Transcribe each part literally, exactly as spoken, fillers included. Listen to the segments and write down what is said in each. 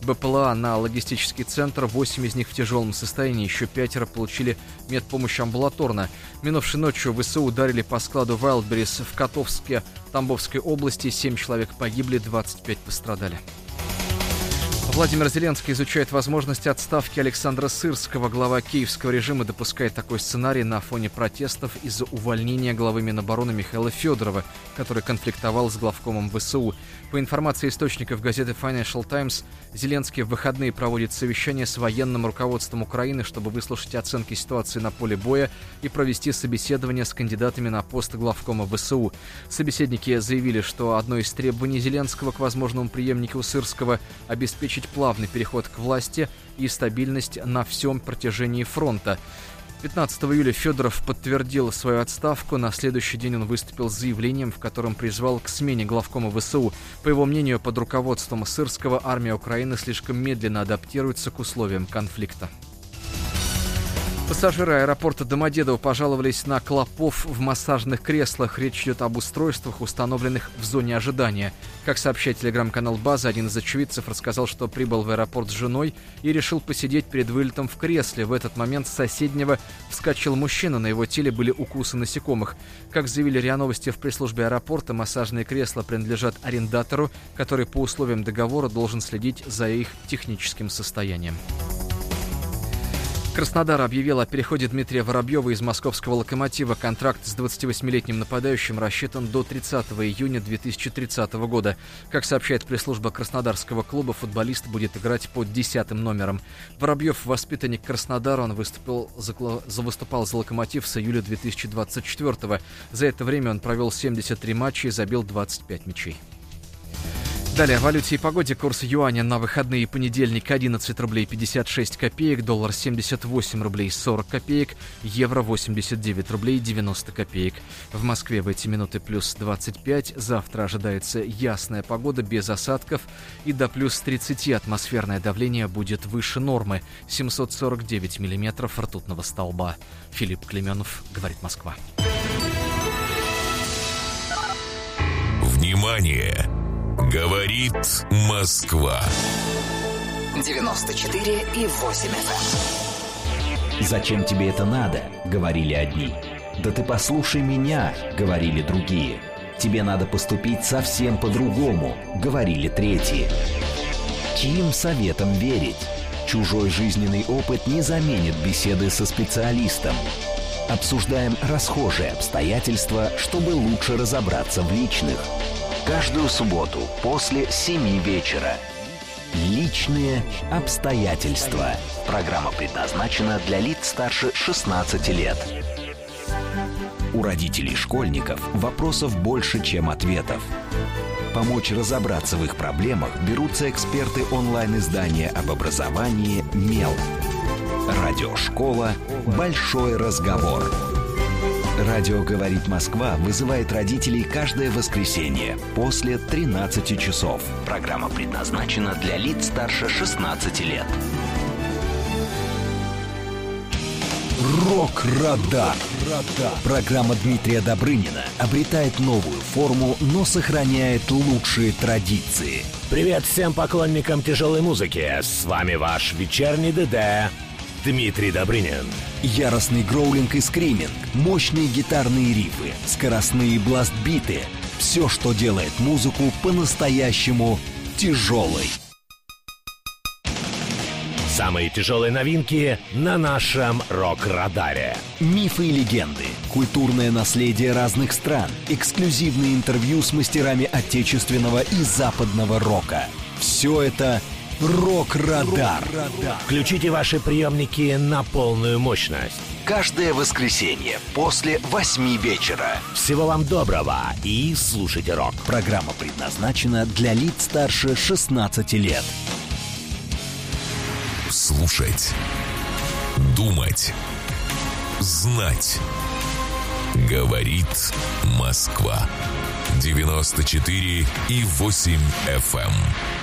БПЛА на логистический центр. Восемь из них в тяжелом состоянии. Еще пятеро получили медпомощь амбулаторно. Минувшей ночью ВСУ ударили по складу Wildberries в Котовске Тамбовской области. Семь человек погибли, двадцать пять пострадали. Владимир Зеленский изучает возможности отставки Александра Сырского. Глава киевского режима допускает такой сценарий на фоне протестов из-за увольнения главы Минобороны Михаила Федорова, который конфликтовал с главкомом ВСУ. По информации источников газеты Financial Times, Зеленский в выходные проводит совещание с военным руководством Украины, чтобы выслушать оценки ситуации на поле боя и провести собеседование с кандидатами на пост главкома ВСУ. Собеседники заявили, что одно из требований Зеленского к возможному преемнику Сырского – обеспечить плавный переход к власти и стабильность на всем протяжении фронта. пятнадцатого июля Федоров подтвердил свою отставку. На следующий день он выступил с заявлением, в котором призвал к смене главкома ВСУ. По его мнению, под руководством Сырского армия Украины слишком медленно адаптируется к условиям конфликта. Пассажиры аэропорта Домодедово пожаловались на клопов в массажных креслах. Речь идет об устройствах, установленных в зоне ожидания. Как сообщает телеграм-канал «База», один из очевидцев рассказал, что прибыл в аэропорт с женой и решил посидеть перед вылетом в кресле. В этот момент с соседнего вскочил мужчина, на его теле были укусы насекомых. Как заявили РИА Новости в пресс-службе аэропорта, массажные кресла принадлежат арендатору, который по условиям договора должен следить за их техническим состоянием. Краснодар объявил о переходе Дмитрия Воробьева из московского «Локомотива». Контракт с двадцативосьмилетним нападающим рассчитан до тридцатого июня две тысячи тридцатого года. Как сообщает пресс-служба краснодарского клуба, футболист будет играть под десятым номером. Воробьев – воспитанник Краснодара. Он выступил за, за, выступал за «Локомотив» с июля две тысячи двадцать четвёртого. За это время он провел семьдесят три матча и забил двадцать пять мячей. Далее о валюте и погоде. Курс юаня на выходные: понедельник одиннадцать рублей пятьдесят шесть копеек, доллар семьдесят восемь рублей сорок копеек, евро восемьдесят девять рублей девяносто копеек. В Москве в эти минуты плюс двадцать пять. Завтра ожидается ясная погода без осадков и до плюс тридцати. Атмосферное давление будет выше нормы — семьсот сорок девять миллиметров ртутного столба. Филипп Клеменов, говорит Москва. Внимание! Говорит Москва. девяносто четыре и восемь эф эм. «Зачем тебе это надо?» — говорили одни. «Да ты послушай меня!» — говорили другие. «Тебе надо поступить совсем по-другому!» — говорили третьи. Чьим советам верить? Чужой жизненный опыт не заменит беседы со специалистом. Обсуждаем расхожие обстоятельства, чтобы лучше разобраться в личных. Каждую субботу после семи вечера. Личные обстоятельства. Программа предназначена для лиц старше шестнадцати лет. У родителей школьников вопросов больше, чем ответов. Помочь разобраться в их проблемах берутся эксперты онлайн-издания об образовании «Мел». Радиошкола «Большой разговор». Радио «Говорит Москва» вызывает родителей каждое воскресенье после тринадцати часов. Программа предназначена для лиц старше шестнадцати лет. Рок-радар. Программа Дмитрия Добрынина обретает новую форму, но сохраняет лучшие традиции. Привет всем поклонникам тяжелой музыки. С вами ваш вечерний ДД Дмитрий Добрынин. Яростный гроулинг и скриминг, мощные гитарные рифы, скоростные бласт-биты. Все, что делает музыку по-настоящему тяжелой. Самые тяжелые новинки на нашем рок-радаре. Мифы и легенды, культурное наследие разных стран, эксклюзивные интервью с мастерами отечественного и западного рока. Все это «Рок-радар». Включите ваши приемники на полную мощность. Каждое воскресенье после восьми вечера. Всего вам доброго и слушайте рок. Программа предназначена для лиц старше шестнадцати лет. Слушать, думать, знать. Говорит Москва. девяносто четыре и восемь эф эм.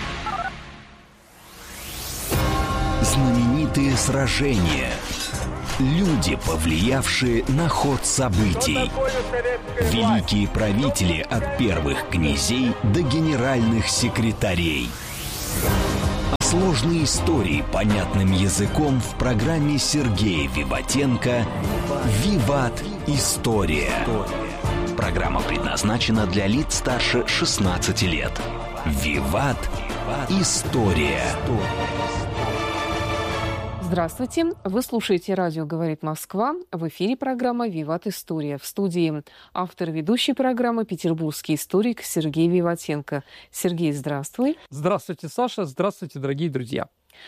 Знаменитые сражения. Люди, повлиявшие на ход событий. Великие правители от первых князей до генеральных секретарей. Сложные истории понятным языком в программе Сергея Виватенко «Виват. История». Программа предназначена для лиц старше шестнадцати лет. «Виват. История». Здравствуйте. Вы слушаете «Радио говорит Москва». В эфире программа «Виват. История». В студии автор ведущей программы петербургский историк Сергей Виватенко. Сергей, здравствуй. Здравствуйте, Саша. Здравствуйте, дорогие друзья.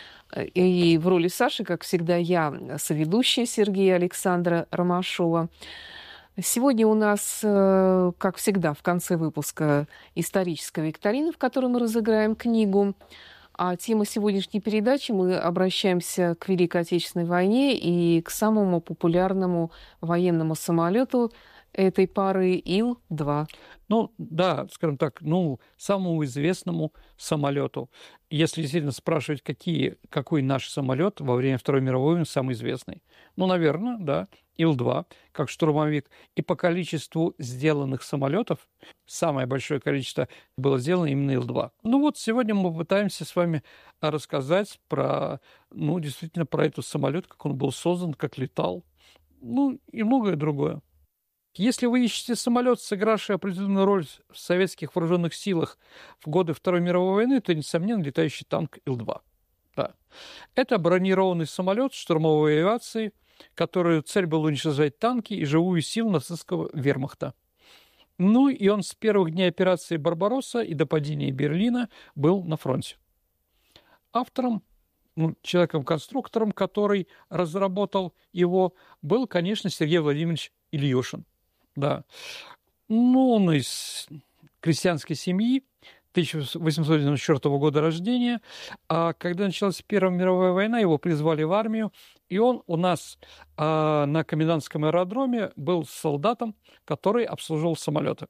И в роли Саши, как всегда, я, соведущая Сергея Александра Ромашова. Сегодня у нас, как всегда, в конце выпуска историческая викторина, в которой мы разыграем книгу. А тема сегодняшней передачи — мы обращаемся к Великой Отечественной войне и к самому популярному военному самолету этой пары Ил два. Ну, да, скажем так, ну, самому известному самолету. Если действительно спрашивать, какие, какой наш самолет во время Второй мировой войны самый известный, ну, наверное, да, Ил два, как штурмовик. И по количеству сделанных самолетов самое большое количество было сделано именно Ил два. Ну вот, сегодня мы попытаемся с вами рассказать про, ну, действительно, про этот самолет, как он был создан, как летал, ну, и многое другое. Если вы ищете самолет, сыгравший определенную роль в советских вооруженных силах в годы Второй мировой войны, то, несомненно, летающий танк Ил два. Да. Это бронированный самолет штурмовой авиации, который цель была уничтожать танки и живую силу нацистского вермахта. Ну и он с первых дней операции «Барбаросса» и до падения Берлина был на фронте. Автором, ну, человеком-конструктором, который разработал его, был, конечно, Сергей Владимирович Ильюшин. Да. Ну, он из крестьянской семьи, тысяча восемьсот девяносто четвёртого года рождения. А когда началась Первая мировая война, его призвали в армию, и он у нас а, на комендантском аэродроме был солдатом, который обслуживал самолеты.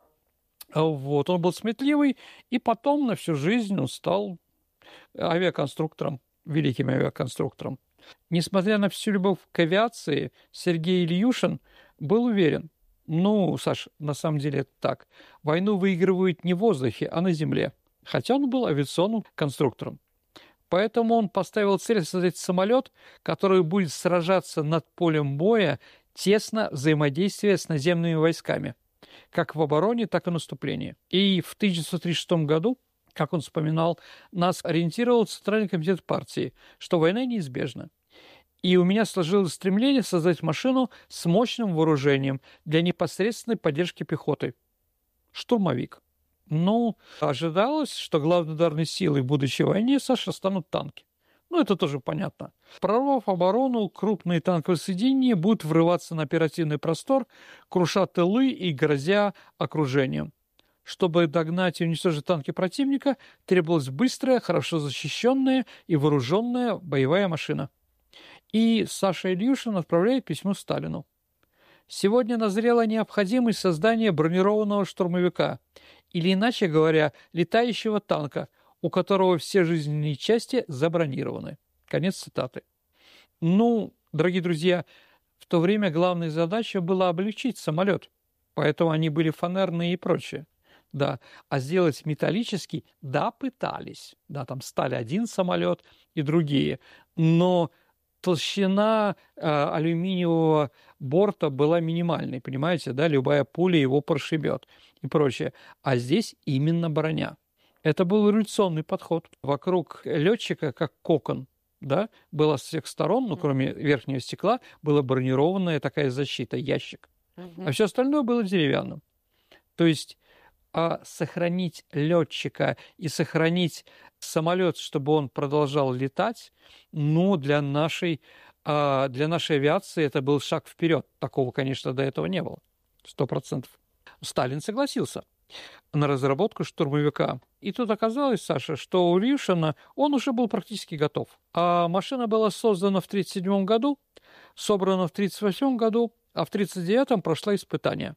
Вот. Он был сметливый, и потом на всю жизнь он стал авиаконструктором, великим авиаконструктором. Несмотря на всю любовь к авиации, Сергей Ильюшин был уверен: ну, Саш, на самом деле это так. Войну выигрывают не в воздухе, а на земле. Хотя он был авиационным конструктором. Поэтому он поставил цель создать самолет, который будет сражаться над полем боя, тесно взаимодействуя с наземными войсками, как в обороне, так и в наступлении. И в тысяча девятьсот тридцать шестом году, как он вспоминал, нас ориентировал Центральный комитет партии, что война неизбежна. И у меня сложилось стремление создать машину с мощным вооружением для непосредственной поддержки пехоты. Штурмовик. Ну, ожидалось, что главной ударной силой в будущей войне, Саша, станут танки. Ну, это тоже понятно. Прорвав оборону, крупные танковые соединения будут врываться на оперативный простор, круша тылы и грозя окружением. Чтобы догнать и уничтожить танки противника, требовалась быстрая, хорошо защищенная и вооруженная боевая машина. И Саша Ильюшин отправляет письмо Сталину. Сегодня назрела необходимость создания бронированного штурмовика, или, иначе говоря, летающего танка, у которого все жизненные части забронированы. Конец цитаты. Ну, дорогие друзья, в то время главной задачей была облегчить самолет, поэтому они были фанерные и прочее. Да, а сделать металлический, да, пытались. Да, там стали один самолет и другие, но толщина э, алюминиевого борта была минимальной, понимаете, да, любая пуля его прошибет и прочее. А здесь именно броня. Это был революционный подход. Вокруг летчика, как кокон, да, было с всех сторон, ну, кроме верхнего стекла, была бронированная такая защита, ящик. А все остальное было деревянным. То есть а сохранить летчика и сохранить самолет, чтобы он продолжал летать, ну, для нашей, для нашей авиации это был шаг вперед. Такого, конечно, до этого не было. Сто процентов. Сталин согласился на разработку штурмовика. И тут оказалось, Саша, что у Ильюшина он уже был практически готов. А машина была создана в тридцать седьмом году, собрана в тридцать восьмом году, а в тридцать девятом прошла испытание.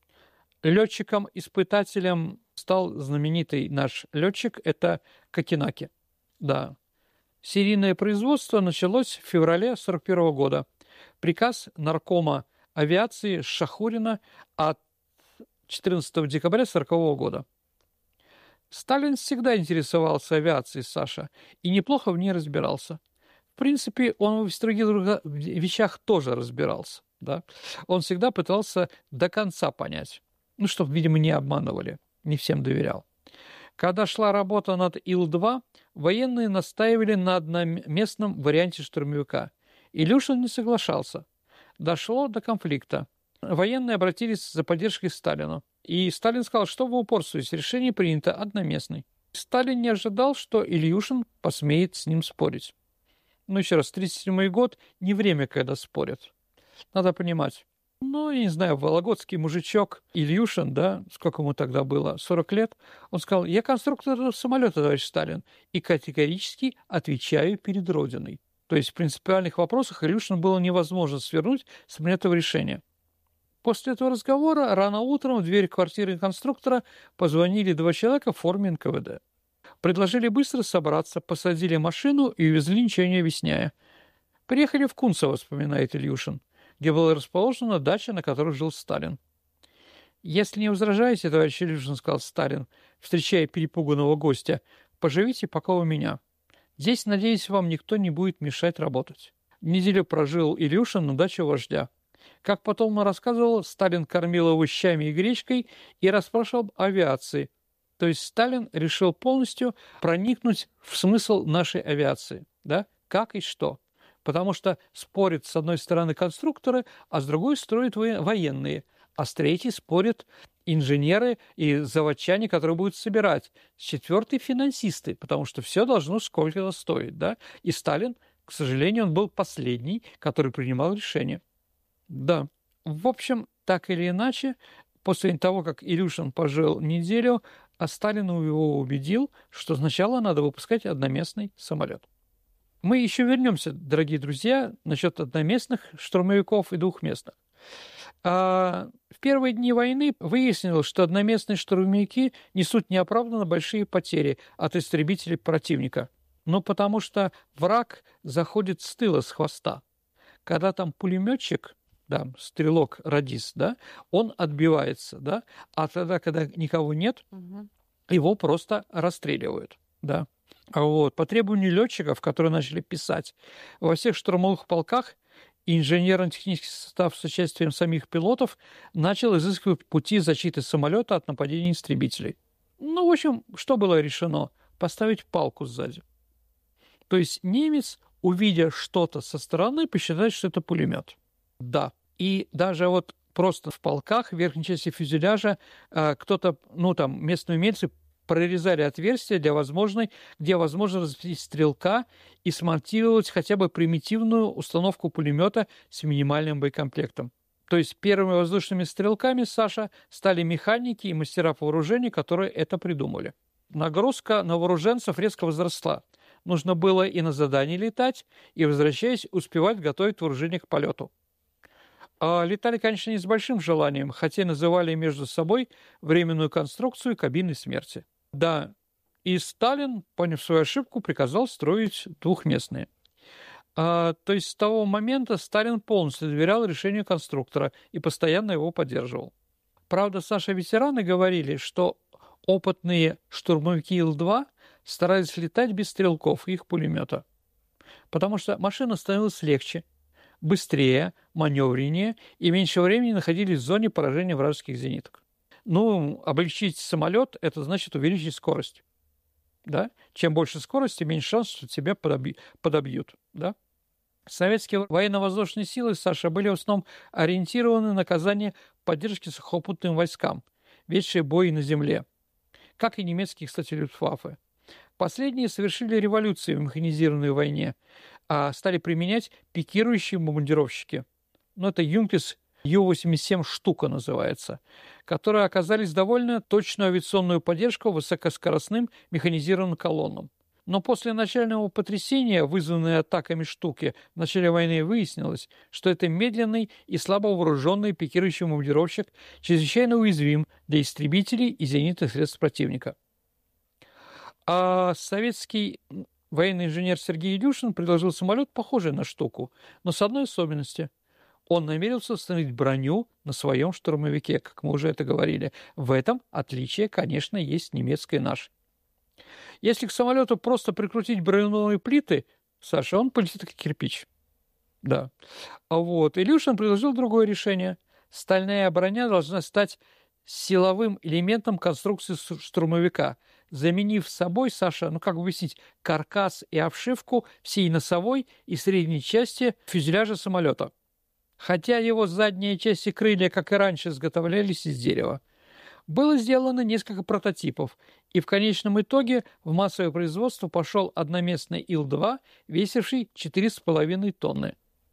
Летчиком-испытателем стал знаменитый наш летчик, это Кокенаки. Да. Серийное производство началось в феврале сорок первого года. Приказ наркома авиации Шахурина от четырнадцатого декабря сорокового года. Сталин всегда интересовался авиацией, Саша, и неплохо в ней разбирался. В принципе, он в других вещах тоже разбирался. Да? Он всегда пытался до конца понять. Ну, чтобы, видимо, не обманывали. Не всем доверял. Когда шла работа над Ил-два, военные настаивали на одноместном варианте штурмовика. Илюшин не соглашался. Дошло до конфликта. Военные обратились за поддержкой к Сталину. И Сталин сказал, что вы упорствуете, решение принято одноместный. Сталин не ожидал, что Ильюшин посмеет с ним спорить. Ну, еще раз, тридцать седьмой год – не время, когда спорят. Надо понимать. Ну, я не знаю, вологодский мужичок Ильюшин, да, сколько ему тогда было, сорок лет, он сказал, я конструктор самолета, товарищ Сталин, и категорически отвечаю перед Родиной. То есть в принципиальных вопросах Ильюшину было невозможно свернуть с принятого решения. После этого разговора рано утром в дверь квартиры конструктора позвонили два человека в форме эн ка вэ дэ. Предложили быстро собраться, посадили машину и увезли, ничего не объясняя. Приехали в Кунцево, вспоминает Ильюшин, где была расположена дача, на которой жил Сталин. «Если не возражаете, товарищ Ильюшин, — сказал Сталин, встречая перепуганного гостя, — поживите пока у меня. Здесь, надеюсь, вам никто не будет мешать работать». Неделю прожил Ильюшин на даче вождя. Как потом он рассказывал, Сталин кормил его щами и гречкой и расспрашивал об авиации. То есть Сталин решил полностью проникнуть в смысл нашей авиации. Да? Как и что. Потому что спорят с одной стороны конструкторы, а с другой строят военные. А с третьей спорят инженеры и заводчане, которые будут собирать. С четвертой финансисты, потому что все должно сколько-то стоить. Да? И Сталин, к сожалению, он был последний, который принимал решение. Да. В общем, так или иначе, после того, как Илюшин пожил неделю, а Сталин его убедил, что сначала надо выпускать одноместный самолет. Мы еще вернемся, дорогие друзья, насчет одноместных штурмовиков и двухместных. А в первые дни войны выяснилось, что одноместные штурмовики несут неоправданно большие потери от истребителей противника. Ну, потому что враг заходит с тыла, с хвоста. Когда там пулеметчик, да, стрелок, радист, да, он отбивается, да, а тогда, когда никого нет, угу. его просто расстреливают, да. А вот по требованию летчиков, которые начали писать, во всех штурмовых полках инженерно-технический состав с участием самих пилотов начал изыскивать пути защиты самолета от нападения истребителей. Ну, в общем, что было решено? Поставить палку сзади. То есть немец, увидя что-то со стороны, посчитает, что это пулемет. Да. И даже вот просто в полках, в верхней части фюзеляжа, кто-то, ну там, местные умельцы прорезали отверстия, для возможной, где возможно разместить стрелка и смонтировать хотя бы примитивную установку пулемета с минимальным боекомплектом. То есть первыми воздушными стрелками, Саша, стали механики и мастера по вооружению, которые это придумали. Нагрузка на вооруженцев резко возросла. Нужно было и на задание летать, и, возвращаясь, успевать готовить вооружение к полету. А летали, конечно, не с большим желанием, хотя называли между собой временную конструкцию кабины смерти. Да, и Сталин, поняв свою ошибку, приказал строить двухместные. А, то есть с того момента Сталин полностью доверял решению конструктора и постоянно его поддерживал. Правда, Саша, ветераны говорили, что опытные штурмовики Ил-два старались летать без стрелков и их пулемета, потому что машина становилась легче, быстрее, маневреннее и меньше времени находились в зоне поражения вражеских зениток. Ну, облегчить самолет – это значит увеличить скорость. Да? Чем больше скорости, меньше шанс, что тебя подобьют. подобьют да? Советские военно-воздушные силы, Саша, были в основном ориентированы на оказание поддержки сухопутным войскам, ведшие бои на земле, как и немецкие, кстати, Люфтваффе. Последние совершили революцию в механизированной войне, а стали применять пикирующие бомбардировщики. Ну, это Юнкерс Ю восемьдесят семь штука называется, которые оказались довольно точную авиационную поддержку высокоскоростным механизированным колоннам. Но после начального потрясения, вызванной атаками штуки, в начале войны выяснилось, что это медленный и слабо вооруженный пикирующий бомбардировщик, чрезвычайно уязвим для истребителей и зенитных средств противника. А советский военный инженер Сергей Илюшин предложил самолет, похожий на штуку, но с одной особенностью. Он намерился установить броню на своем штурмовике, как мы уже это говорили. В этом отличие, конечно, есть немецкой наш Если к самолету просто прикрутить броневые плиты, Саша, он полетит как кирпич. Да. А вот Илюшин предложил другое решение. Стальная броня должна стать силовым элементом конструкции штурмовика, заменив собой, Саша, ну как объяснить, каркас и обшивку всей носовой и средней части фюзеляжа самолета. Хотя его задние части крылья, как и раньше, изготовлялись из дерева. Было сделано несколько прототипов, и в конечном итоге в массовое производство пошел одноместный Ил два, весивший четыре с половиной тонны.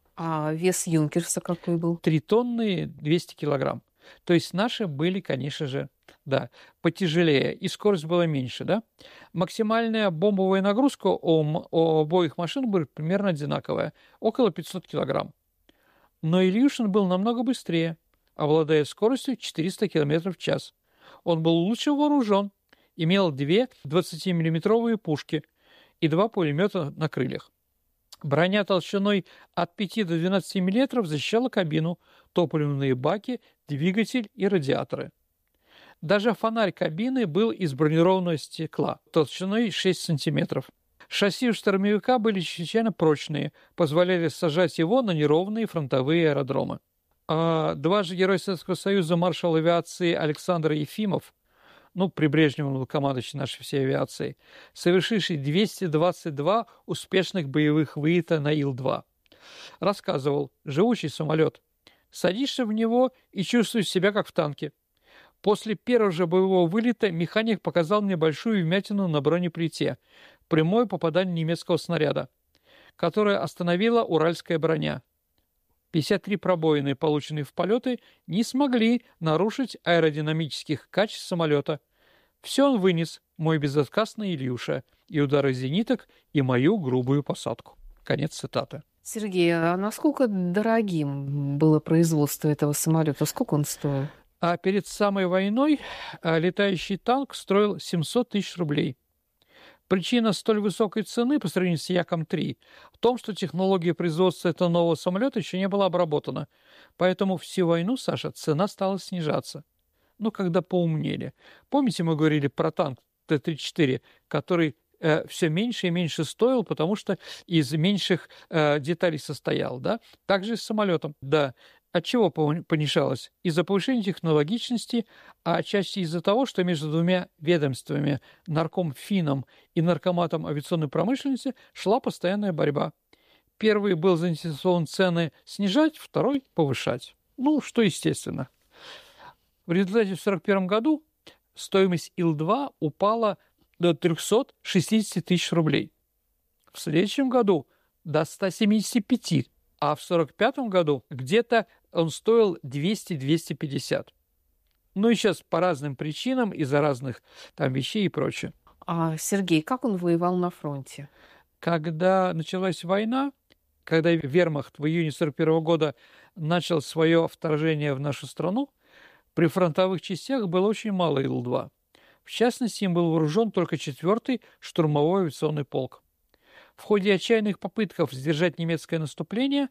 А вес Юнкерса какой был? три тонны двести килограмм. То есть наши были, конечно же, да, потяжелее, и скорость была меньше, да. Максимальная бомбовая нагрузка у, у обоих машин была примерно одинаковая, около пятьсот килограмм. Но Ильюшин был намного быстрее, обладая скоростью четыреста километров в час. Он был лучше вооружен, имел две двадцатимиллиметровые пушки и два пулемета на крыльях. Броня толщиной от пяти до двенадцати миллиметров защищала кабину, топливные баки, двигатель и радиаторы. Даже фонарь кабины был из бронированного стекла, толщиной шесть сантиметров. Шасси у штурмовика были чрезвычайно прочные, позволяли сажать его на неровные фронтовые аэродромы. А дважды Герой Советского Союза маршал авиации Александр Ефимов, ну, при Брежневе он был командующий нашей всей авиацией, совершивший двести двадцать два успешных боевых вылета на Ил два, рассказывал: живучий самолет. Садишься в него и чувствуешь себя как в танке. После первого же боевого вылета механик показал мне большую вмятину на бронеплите, прямое попадание немецкого снаряда, которое остановила уральская броня. пятьдесят три пробоины, полученные в полеты, не смогли нарушить аэродинамических качеств самолета. Все он вынес, мой безотказный Ильюша, и удары зениток, и мою грубую посадку. Конец цитаты. Сергей, а насколько дорогим было производство этого самолета? Сколько он стоил? А перед самой войной летающий танк стоил семьсот тысяч рублей. Причина столь высокой цены по сравнению с Яком три в том, что технология производства этого нового самолета еще не была обработана. Поэтому всю войну, Саша, цена стала снижаться. Ну, когда поумнели. Помните, мы говорили про танк Т тридцать четыре, который э, все меньше и меньше стоил, потому что из меньших э, деталей состоял, да? Также и с самолетом, да. От чего понижалось? Из-за повышения технологичности, а отчасти из-за того, что между двумя ведомствами, наркомфином и наркоматом авиационной промышленности, шла постоянная борьба. Первый был заинтересован цены снижать, второй – повышать. Ну, что естественно. В результате в сорок первом году стоимость Ил два упала до трехсот шестидесяти тысяч рублей. В следующем году до ста семидесяти пяти, а в сорок пятом году где-то он стоил двести — двести пятьдесят. Ну и сейчас по разным причинам, из-за разных там вещей и прочее. А Сергей, как он воевал на фронте? Когда началась война, когда вермахт в июне сорок первого года начал свое вторжение в нашу страну, при фронтовых частях было очень мало Ил два. В частности, им был вооружен только четвёртый штурмовой авиационный полк. В ходе отчаянных попыток сдержать немецкое наступление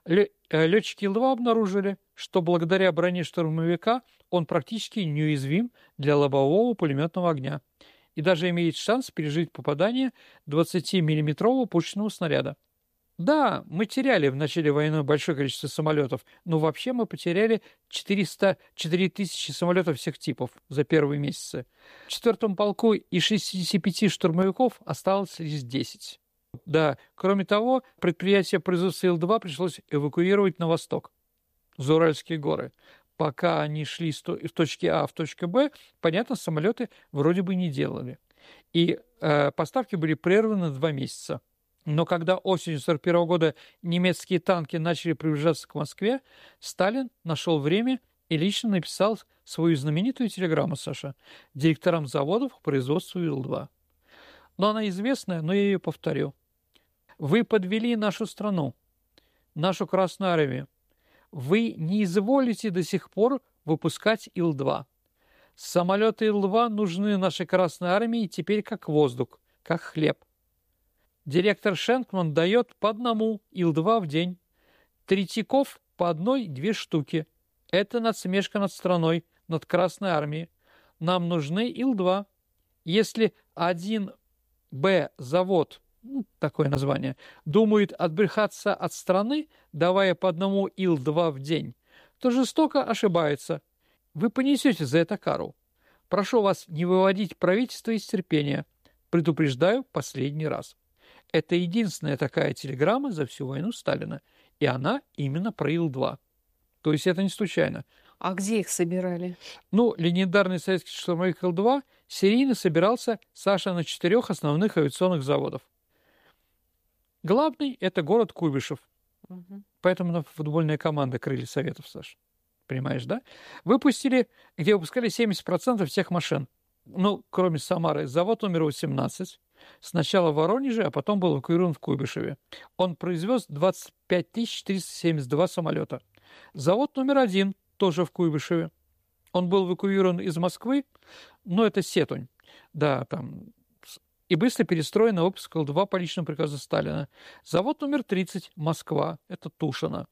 летчики Ил два обнаружили, что благодаря броне штурмовика он практически неуязвим для лобового пулеметного огня и даже имеет шанс пережить попадание двадцатимиллиметрового пушечного снаряда. Да, мы теряли в начале войны большое количество самолетов, но вообще мы потеряли четыреста четыре тысячи самолетов всех типов за первые месяцы. В четвёртом полку из шестидесяти пяти штурмовиков осталось лишь десять. Да, кроме того, предприятие производства Ил два пришлось эвакуировать на восток, за Уральские горы. Пока они шли из точки А в точку Б, понятно, самолеты вроде бы не делали. И э, поставки были прерваны на два месяца. Но когда осенью сорок первого года немецкие танки начали приближаться к Москве, Сталин нашел время и лично написал свою знаменитую телеграмму, Саша, директорам заводов по производству Ил два. Но она известная, но я ее повторю. Вы подвели нашу страну, нашу Красную Армию. Вы не изволите до сих пор выпускать Ил два. Самолеты Ил два нужны нашей Красной Армии теперь как воздух, как хлеб. Директор Шенкман дает по одному Ил два в день. Третьяков по одной-две штуки. Это насмешка над страной, над Красной Армией. Нам нужны Ил два. Если один Б завод, ну, такое название, думает отбрехаться от страны, давая по одному Ил два в день, то жестоко ошибается. Вы понесете за это кару. Прошу вас не выводить правительство из терпения. Предупреждаю последний раз. Это единственная такая телеграмма за всю войну Сталина. И она именно про Ил два. То есть это не случайно. А где их собирали? Ну, легендарный советский штурмовик Ил два серийно собирался, Саша, на четырех основных авиационных заводах. Главный – это город Куйбышев. Угу. Поэтому на футбольная команда «Крылья Советов», Саша. Понимаешь, да? Выпустили, где выпускали семьдесят процентов всех машин. Ну, кроме Самары, завод номер восемнадцать. Сначала в Воронеже, а потом был эвакуирован в Куйбышеве. Он произвез двадцать пять тысяч четыреста семьдесят два самолета. Завод номер один тоже в Куйбышеве. Он был эвакуирован из Москвы, но это Сетунь. Да, там... И быстро перестроен на выпуск Ил два по личному приказу Сталина. Завод номер тридцать, Москва, это Тушино.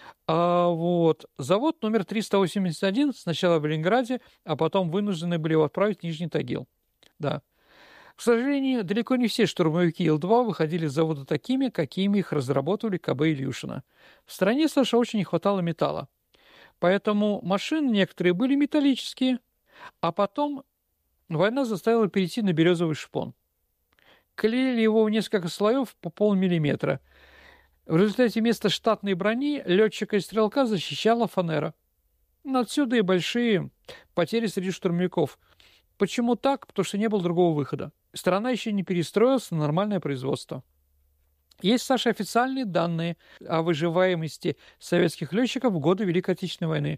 А вот завод номер триста восемьдесят один сначала в Ленинграде, а потом вынуждены были его отправить в Нижний Тагил. Да. К сожалению, далеко не все штурмовики Ил два выходили с завода такими, какими их разработали КБ Ильюшина. В стране, Саша, очень не хватало металла. Поэтому машины некоторые были металлические, а потом война заставила перейти на березовый шпон. Клеили его в несколько слоев по полмиллиметра. В результате вместо штатной брони летчика и стрелка защищала фанера. Отсюда и большие потери среди штурмовиков. Почему так? Потому что не было другого выхода. Страна еще не перестроилась на нормальное производство. Есть, Саша, официальные данные о выживаемости советских летчиков в годы Великой Отечественной войны.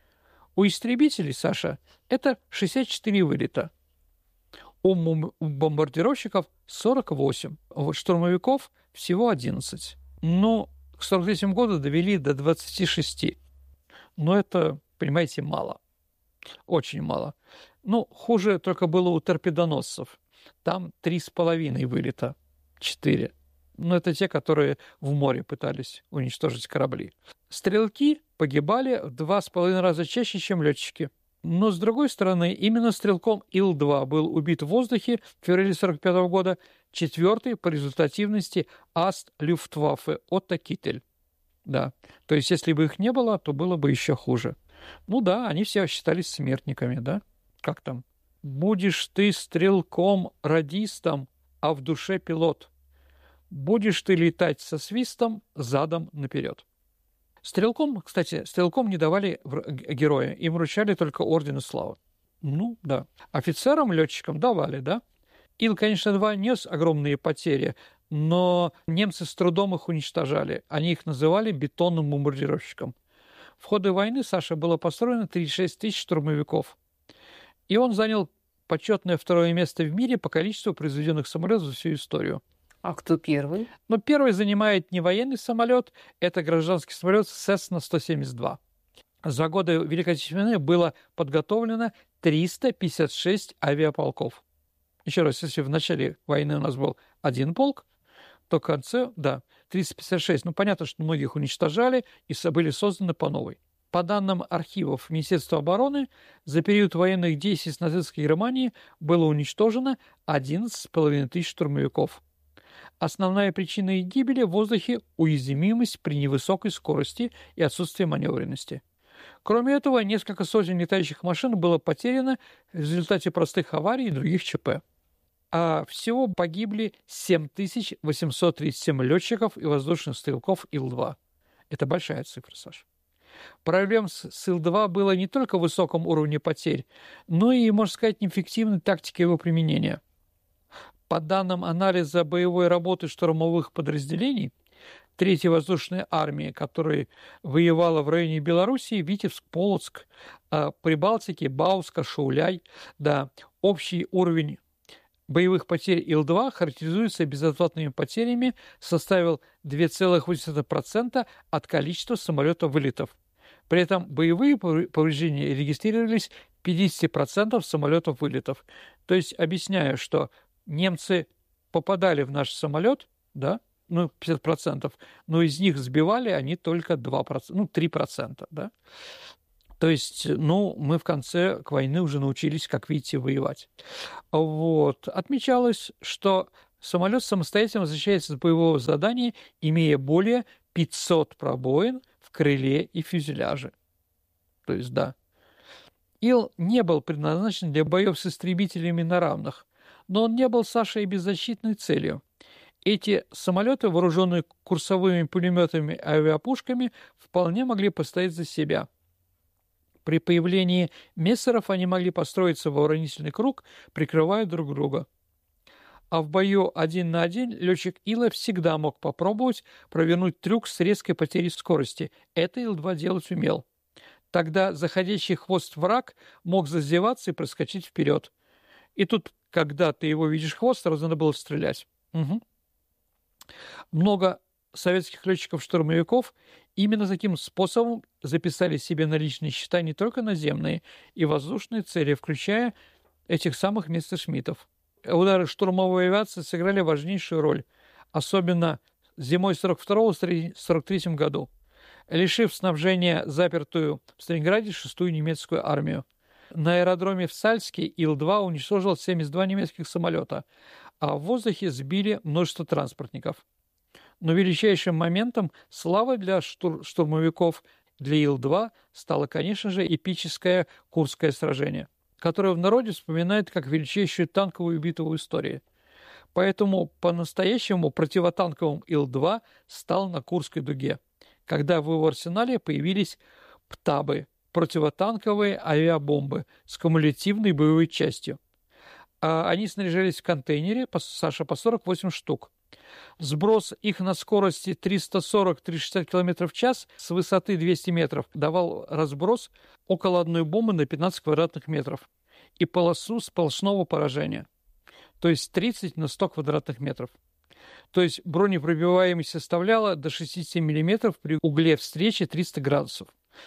У истребителей, Саша, это шестьдесят четыре вылета. У бомбардировщиков сорок восемь, у штурмовиков всего одиннадцать. Но к сорок третьему году довели до двадцати шести. Но это, понимаете, мало. Очень мало. Ну, хуже только было у торпедоносцев. Там три с половиной вылета. Четыре. Но это те, которые в море пытались уничтожить корабли. Стрелки погибали в два с половиной раза чаще, чем летчики. Но, с другой стороны, именно стрелком Ил два был убит в воздухе в феврале сорок пятого года четвертый по результативности Аст Люфтваффе Отто Киттель. Да, то есть, если бы их не было, то было бы еще хуже. Ну да, они все считались смертниками, да? Как там? «Будешь ты стрелком-радистом, а в душе пилот. Будешь ты летать со свистом задом наперед». Стрелком, кстати, стрелком не давали героя, им вручали только орден славы. Ну, да. Офицерам-летчикам давали, да. Ил, конечно, два нес огромные потери, но немцы с трудом их уничтожали. Они их называли бетонным бомбардировщиком. В ходе войны, Саша, было построено тридцать шесть тысяч штурмовиков. И он занял почетное второе место в мире по количеству произведенных самолетов за всю историю. А кто первый? Ну, первый занимает не военный самолет, это гражданский самолет Cessna сто семьдесят два. За годы Великой Отечественной войны было подготовлено триста пятьдесят шесть авиаполков. Еще раз, если в начале войны у нас был один полк, то в конце, да, триста пятьдесят шесть. Ну, понятно, что многих уничтожали и были созданы по новой. По данным архивов Министерства обороны, за период военных действий с нацистской Германией было уничтожено одиннадцать с половиной тысяч штурмовиков. Основная причина их гибели в воздухе – уязвимость при невысокой скорости и отсутствие маневренности. Кроме этого, несколько сотен летающих машин было потеряно в результате простых аварий и других ЧП. А всего погибли семь тысяч восемьсот тридцать семь летчиков и воздушных стрелков Ил два. Это большая цифра, Саша. Проблем с Ил два было не только в высоком уровне потерь, но и, можно сказать, неэффективной тактикой его применения. По данным анализа боевой работы штурмовых подразделений Третьей воздушной армии, которая воевала в районе Белоруссии, Витебск, Полоцк, Прибалтики, Бауска, Шауляй, да, общий уровень боевых потерь Ил два характеризуется безотплатными потерями, составил два целых восемь десятых процента от количества самолетов-вылетов. При этом боевые повреждения регистрировались пятьдесят процентов самолетов-вылетов. То есть, объясняю, что немцы попадали в наш самолет, да, ну, пятьдесят процентов, но из них сбивали они только два процента, ну, три процента, да. То есть, ну, мы в конце к войны уже научились, как видите, воевать. Вот. Отмечалось, что самолет самостоятельно возвращается с боевого задания, имея более пятьсот пробоин в крыле и фюзеляже. То есть, да. Ил не был предназначен для боев с истребителями на равных, но он не был, Саша, и беззащитной целью. Эти самолеты, вооруженные курсовыми пулеметами и авиапушками, вполне могли постоять за себя. При появлении мессеров они могли построиться в оборонительный круг, прикрывая друг друга. А в бою один на один летчик Ила всегда мог попробовать провернуть трюк с резкой потерей скорости. Это Ил два делать умел. Тогда заходящий хвост враг мог зазеваться и проскочить вперед. И тут, когда ты его видишь хвост, сразу надо было стрелять. Угу. Много советских летчиков-штурмовиков именно таким способом записали себе на личные счета не только наземные и воздушные цели, включая этих самых мессершмиттов. Удары штурмовой авиации сыграли важнейшую роль, особенно зимой сорок второго — сорок третьем году, лишив снабжения запертую в Сталинграде шестую немецкую армию. На аэродроме в Сальске Ил два уничтожил семьдесят два немецких самолета, а в воздухе сбили множество транспортников. Но величайшим моментом славы для штур- штурмовиков для Ил два стало, конечно же, эпическое Курское сражение, которое в народе вспоминают как величайшую танковую битву в истории. Поэтому по-настоящему противотанковым Ил два стал на Курской дуге, когда в его арсенале появились ПТАБы, противотанковые авиабомбы с кумулятивной боевой частью. А они снаряжались в контейнере, Саша, по сорок восемь штук. Сброс их на скорости триста сорок — триста шестьдесят километров в час с высоты двести метров давал разброс около одной бомбы на пятнадцать квадратных метров и полосу сплошного поражения, то есть тридцать на сто квадратных метров. То есть бронепробиваемость составляла до шестьдесят миллиметров при угле встречи триста градусов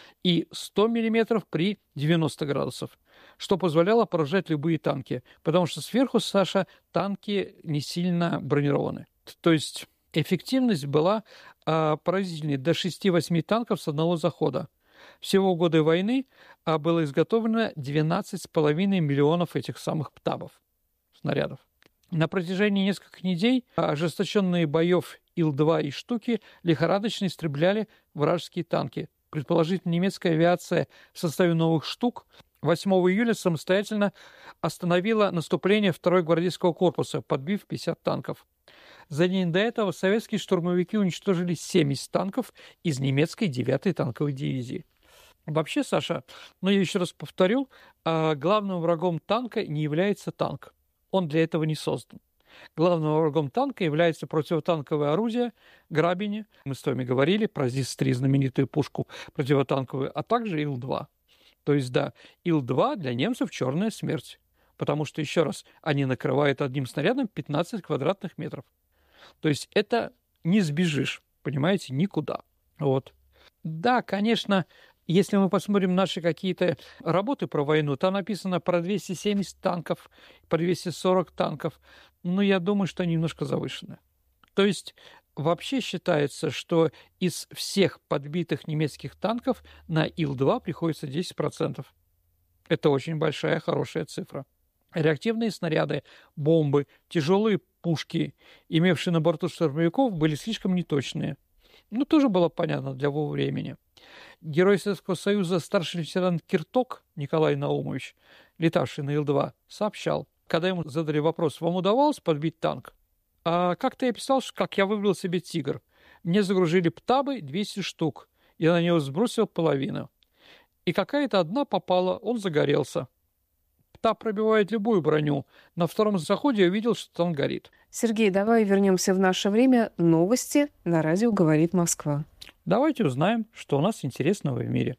и сто миллиметров при девяноста градусов, что позволяло поражать любые танки, потому что сверху, Саша, танки не сильно бронированы. То есть эффективность была а, поразительной, до шести-восьми танков с одного захода. Всего в годы войны а, было изготовлено двенадцать с половиной миллионов этих самых ПТАБов, снарядов. На протяжении нескольких недель ожесточенные боев Ил два и штуки лихорадочно истребляли вражеские танки. Предположительно, немецкая авиация в составе новых штук восьмого июля самостоятельно остановила наступление второго гвардейского корпуса, подбив пятьдесят танков. За день до этого советские штурмовики уничтожили семьдесят танков из немецкой девятой танковой дивизии. Вообще, Саша, ну я еще раз повторю, главным врагом танка не является танк. Он для этого не создан. Главным врагом танка является противотанковое орудие, грабини. Мы с вами говорили про ЗИС три, знаменитую пушку противотанковую, а также Ил два. То есть, да, Ил два для немцев черная смерть. Потому что, еще раз, они накрывают одним снарядом пятнадцать квадратных метров. То есть это не сбежишь, понимаете, никуда. Вот. Да, конечно, если мы посмотрим наши какие-то работы про войну, там написано про двести семьдесят танков, про двести сорок танков. Но я думаю, что немножко завышено. То есть вообще считается, что из всех подбитых немецких танков на Ил два приходится десять процентов. Это очень большая, хорошая цифра. Реактивные снаряды, бомбы, тяжелые пушки, имевшие на борту штурмовиков, были слишком неточные. Ну, тоже было понятно для того времени. Герой Советского Союза старший лейтенант Кирток Николай Наумович, летавший на Ил два, сообщал, когда ему задали вопрос: «Вам удавалось подбить танк?» А как-то я писал, как я выбрал себе «Тигр». Мне загрузили ПТАБы двести штук, я на него сбросил половину. И какая-то одна попала, он загорелся. ПТАБ пробивает любую броню. На втором заходе я увидел, что он горит. Сергей, давай вернемся в наше время. Новости на радио «Говорит Москва». Давайте узнаем, что у нас интересного в мире.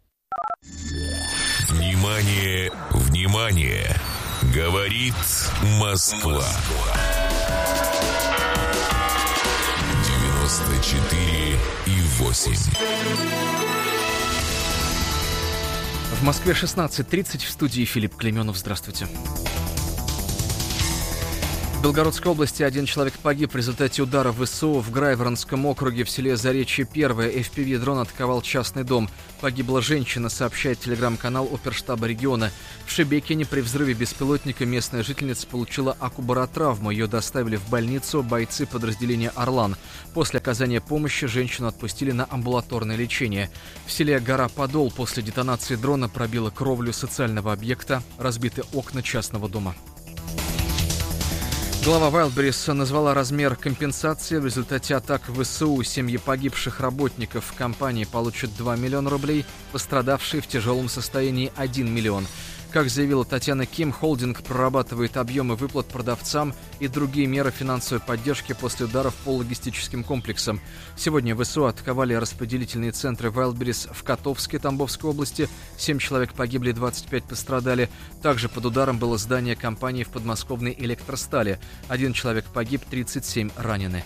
Внимание, внимание! Говорит Москва. девяносто четыре и восемь. В Москве шестнадцать тридцать, в студии Филипп Клейменов. Здравствуйте. В Белгородской области один человек погиб в результате удара ВСУ в Грайворонском округе в селе Заречье первое. эф пи ви-дрон атаковал частный дом. Погибла женщина, сообщает телеграм-канал оперштаба региона. В Шебекине при взрыве беспилотника местная жительница получила акубаротравму. Ее доставили в больницу бойцы подразделения «Орлан». После оказания помощи женщину отпустили на амбулаторное лечение. В селе Гора-Подол после детонации дрона пробило кровлю социального объекта, разбиты окна частного дома. Глава Wildberries назвала размер компенсации в результате атак ВСУ. Семьи погибших работников компании получат два миллиона рублей, пострадавшие в тяжелом состоянии один миллион. Как заявила Татьяна Ким, холдинг прорабатывает объемы выплат продавцам и другие меры финансовой поддержки после ударов по логистическим комплексам. Сегодня ВСУ атаковали распределительные центры Wildberries в Котовске, Тамбовской области. Семь человек погибли, двадцать пять пострадали. Также под ударом было здание компании в подмосковной Электростали. Один человек погиб, тридцать семь ранены.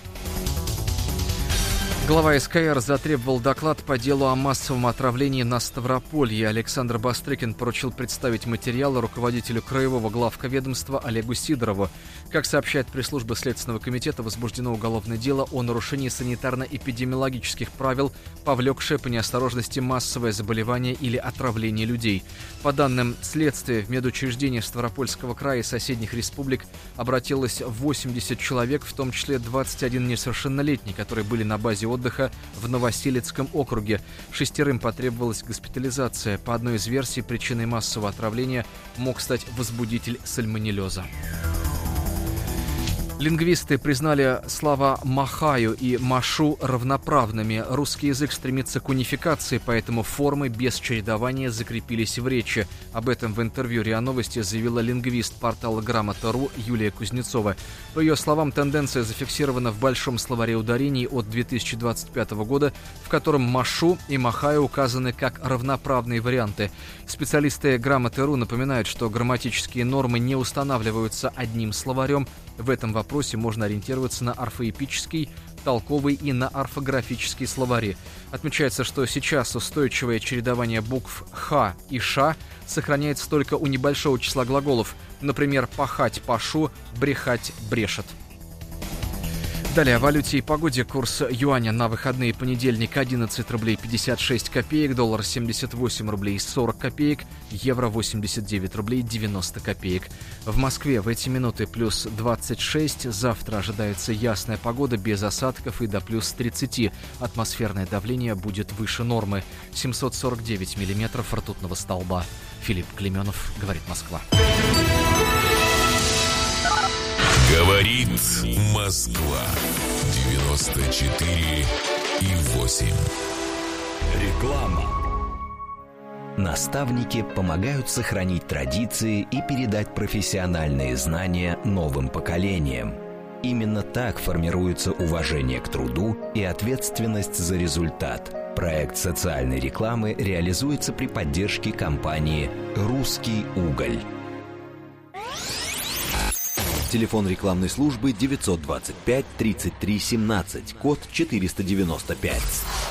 Глава эс ка эр затребовал доклад по делу о массовом отравлении на Ставрополье. Александр Бастрыкин поручил представить материалы руководителю краевого главковедомства Олегу Сидорову. Как сообщает пресс-служба Следственного комитета, возбуждено уголовное дело о нарушении санитарно-эпидемиологических правил, повлекшее по неосторожности массовое заболевание или отравление людей. По данным следствия, в медучреждения Ставропольского края и соседних республик обратилось восемьдесят человек, в том числе двадцать один несовершеннолетний, которые были на базе отдыха в Новоселицком округе. Шестерым потребовалась госпитализация. По одной из версий, причиной массового отравления мог стать возбудитель сальмонеллеза. Лингвисты признали слова «махаю» и «машу» равноправными. Русский язык стремится к унификации, поэтому формы без чередования закрепились в речи. Об этом в интервью РИА Новости заявила лингвист портала Грамота точка ру Юлия Кузнецова. По ее словам, тенденция зафиксирована в большом словаре ударений от две тысячи двадцать пятого года, в котором «машу» и «махаю» указаны как равноправные варианты. Специалисты Грамота точка ру напоминают, что грамматические нормы не устанавливаются одним словарем. В этом вопросе можно ориентироваться на орфоэпический, толковый и на орфографические словари. Отмечается, что сейчас устойчивое чередование букв «х» и «ш» сохраняется только у небольшого числа глаголов. Например, «пахать» — «пашу», «брехать» — «брешет». Далее о валюте и погоде. Курс юаня на выходные: понедельник одиннадцать рублей пятьдесят шесть копеек, доллар семьдесят восемь рублей сорок копеек, евро восемьдесят девять рублей девяносто копеек. В Москве в эти минуты плюс двадцать шесть. Завтра ожидается ясная погода без осадков и до плюс тридцати. Атмосферное давление будет выше нормы. семьсот сорок девять миллиметров ртутного столба. Филипп Клеменов, говорит Москва. Говорит Москва. девяносто четыре и восемь. Реклама. Наставники помогают сохранить традиции и передать профессиональные знания новым поколениям. Именно так формируется уважение к труду и ответственность за результат. Проект социальной рекламы реализуется при поддержке компании «Русский уголь». Телефон рекламной службы девятьсот двадцать пять тридцать три семнадцать, код четыреста девяносто пять.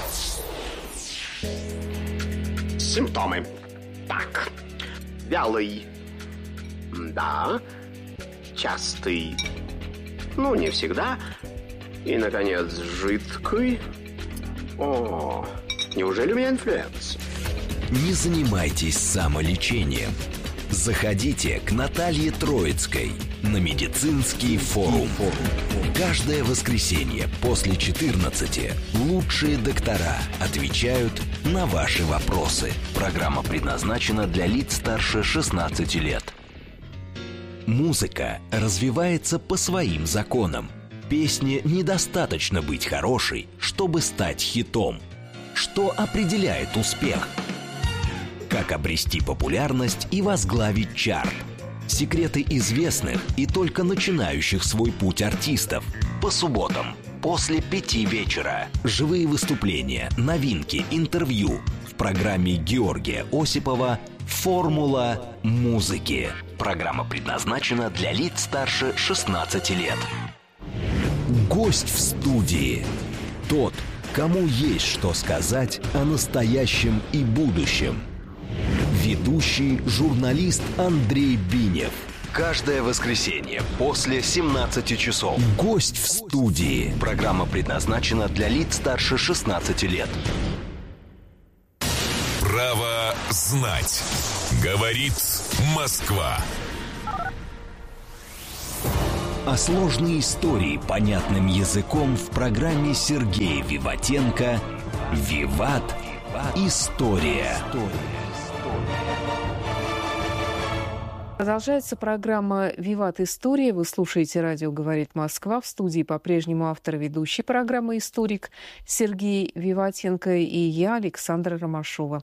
Симптомы. Так. Вялый. Да. Частый. Ну, не всегда. И, наконец, жидкий. О, неужели у меня инфлюенс? Не занимайтесь самолечением. Заходите к Наталье Троицкой на медицинский форум. Каждое воскресенье после четырнадцати лучшие доктора отвечают на ваши вопросы. Программа предназначена для лиц старше шестнадцати лет. Музыка развивается по своим законам. Песне недостаточно быть хорошей, чтобы стать хитом. Что определяет успех? Как обрести популярность и возглавить чарт? Секреты известных и только начинающих свой путь артистов. По субботам после пяти вечера. Живые выступления, новинки, интервью. В программе Георгия Осипова «Формула музыки». Программа предназначена для лиц старше шестнадцати лет. Гость в студии. Тот, кому есть что сказать о настоящем и будущем. Ведущий журналист Андрей Бинев. Каждое воскресенье после семнадцати часов. Гость в студии. Программа предназначена для лиц старше шестнадцати лет. Право знать. Говорит Москва. А сложные истории понятным языком в программе Сергея Виватенко «Виват. История». Продолжается программа «Виват. История». Вы слушаете радио «Говорит Москва». В студии по-прежнему автор и ведущий программы «Историк» Сергей Виватенко и я, Александра Ромашова.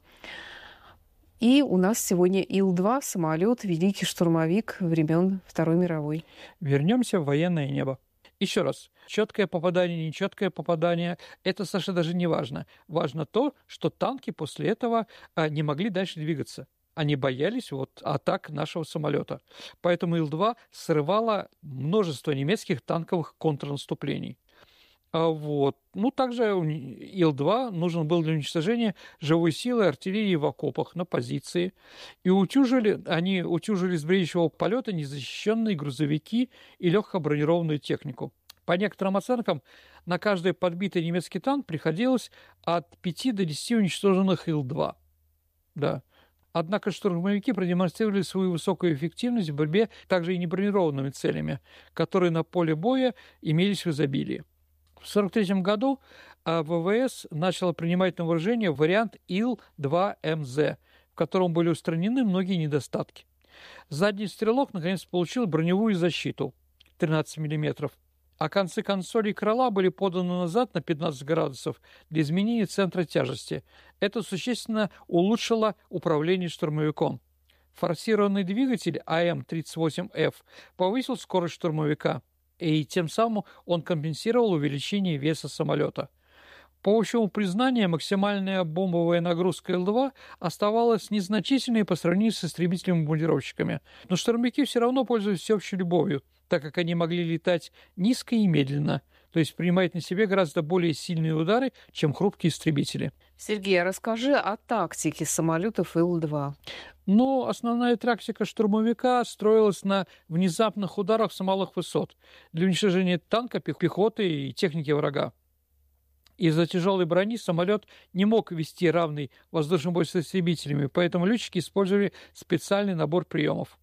И у нас сегодня Ил-два, самолет, великий штурмовик времен Второй мировой. Вернемся в военное небо. Еще раз, четкое попадание, нечеткое попадание, это совершенно даже не важно. Важно то, что танки после этого а, не могли дальше двигаться. Они боялись вот атак нашего самолета. Поэтому Ил-два срывала множество немецких танковых контрнаступлений. А вот. Ну, также Ил-два нужен был для уничтожения живой силы артиллерии в окопах на позиции. И утюжили, они утюжили с бредящего полета незащищенные грузовики и легкобронированную технику. По некоторым оценкам, на каждый подбитый немецкий танк приходилось от пяти до десяти уничтоженных Ил-два. Да. Однако штурмовики продемонстрировали свою высокую эффективность в борьбе также и небронированными целями, которые на поле боя имелись в изобилии. В сорок третьем году ВВС начало принимать на вооружение вариант Ил-два эм зэ, в котором были устранены многие недостатки. Задний стрелок наконец получил броневую защиту тринадцать миллиметров, а концы консолей крыла были поданы назад на пятнадцать градусов для изменения центра тяжести. Это существенно улучшило управление штурмовиком. Форсированный двигатель А М тридцать восемь эф повысил скорость штурмовика, и тем самым он компенсировал увеличение веса самолета. По общему признанию, максимальная бомбовая нагрузка Ил-два оставалась незначительной по сравнению с истребителями-бомбардировщиками, но штурмовики все равно пользовались всеобщей любовью, так как они могли летать низко и медленно, то есть принимать на себе гораздо более сильные удары, чем хрупкие истребители. Сергей, а расскажи о тактике самолетов Ил-два. Ну, основная тактика штурмовика строилась на внезапных ударах с малых высот для уничтожения танка, пехоты и техники врага. Из-за тяжелой брони самолет не мог вести равный воздушный бой с истребителями, поэтому летчики использовали специальный набор приемов.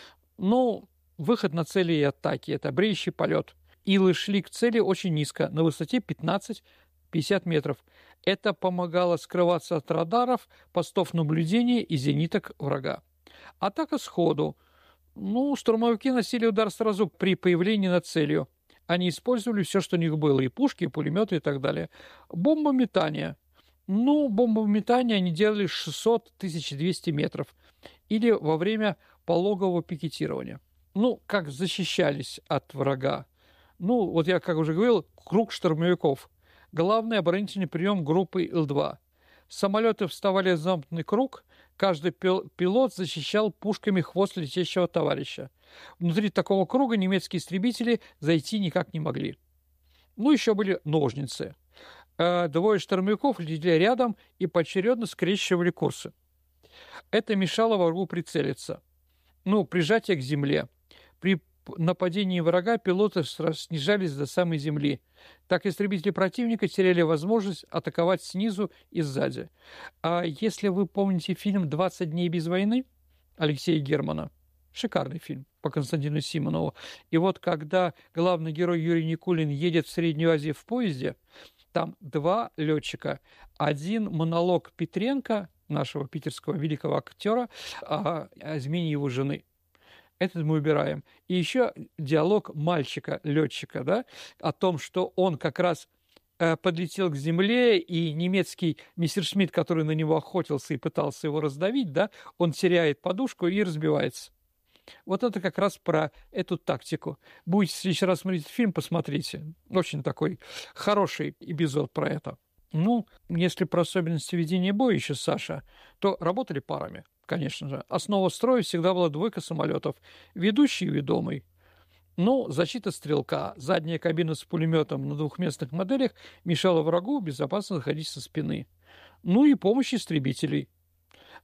Ну, выход на цели и атаки – это бреющий полет. Илы шли к цели очень низко, на высоте пятнадцать-пятьдесят метров. Это помогало скрываться от радаров, постов наблюдения и зениток врага. Атака сходу. Ну, штурмовики носили удар сразу при появлении над целью. Они использовали все, что у них было, и пушки, и пулеметы, и так далее. Бомбометание. Ну, бомбометание они делали шестьсот — тысяча двести метров. Или во время пологового пикетирования. Ну, как защищались от врага? Ну, вот я, как уже говорил, круг штурмовиков. Главный оборонительный прием группы Ил-два. Самолеты вставали в замкнутый круг, каждый пилот защищал пушками хвост летящего товарища. Внутри такого круга немецкие истребители зайти никак не могли. Ну, еще были ножницы. Двое штурмовиков летели рядом и поочередно скрещивали курсы. Это мешало врагу прицелиться. Ну, прижатие к земле. При нападении врага пилоты снижались до самой земли. Так истребители противника теряли возможность атаковать снизу и сзади. А если вы помните фильм «двадцать дней без войны» Алексея Германа, шикарный фильм по Константину Симонову. И вот когда главный герой Юрий Никулин едет в Среднюю Азию в поезде, там два летчика. Один монолог Петренко, нашего питерского великого актера, о измене его жены. Этот мы убираем. И еще диалог мальчика-летчика, да, о том, что он как раз э, подлетел к земле, и немецкий мессершмитт, который на него охотился и пытался его раздавить, да, он теряет подушку и разбивается. Вот это как раз про эту тактику. Будете в следующий раз смотреть фильм, посмотрите. Очень такой хороший эпизод про это. Ну, если про особенности ведения боя еще, Саша, то работали парами. Конечно же. Основа строя всегда была двойка самолетов. Ведущий и ведомый. Но защита стрелка, задняя кабина с пулеметом на двухместных моделях мешала врагу безопасно заходить со спины. Ну и помощь истребителей.